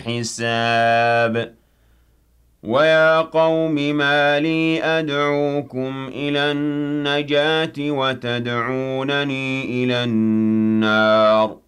حساب ويا قوم ما لي أدعوكم إلى النجاة وتدعونني إلى النار